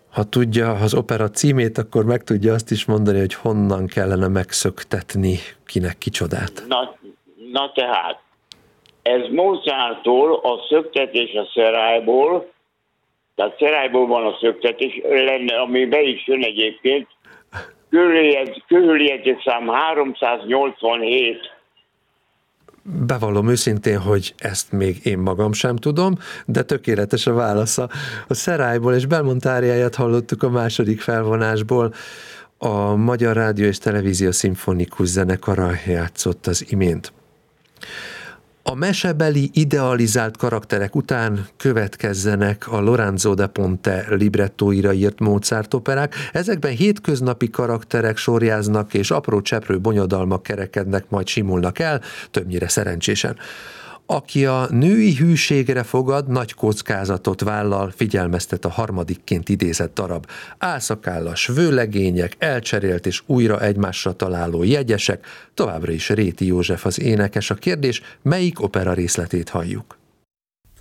Ha tudja az opera címét, akkor meg tudja azt is mondani, hogy honnan kellene megszöktetni kinek kicsodát. Na tehát, ez Mozarttól a szöktetés a szerályból, tehát szerályból van a szöktetés, ami be is jön egyébként, körüljegyző szám 387. Bevallom őszintén, hogy ezt még én magam sem tudom, de tökéletes a válasza. A szerályból és Belmontáriáját hallottuk a második felvonásból. A Magyar Rádió és Televízió Szimfonikus Zenekara játszott az imént. A mesebeli idealizált karakterek után következzenek a Lorenzo da Ponte librettóira írt Mozart operák. Ezekben hétköznapi karakterek sorjáznak, és apró cseprő bonyodalmak kerekednek, majd simulnak el, többnyire szerencsésen. Aki a női hűségre fogad, nagy kockázatot vállal, figyelmeztet a harmadikként idézett darab. Álszakállas vőlegények, elcserélt és újra egymásra találó jegyesek, továbbra is Réti József az énekes. A kérdés, melyik opera részletét halljuk?